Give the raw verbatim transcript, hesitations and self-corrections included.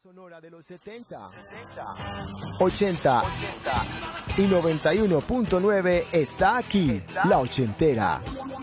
Sonora de los setenta, ochenta y noventa y uno punto nueve está aquí, La Ochentera.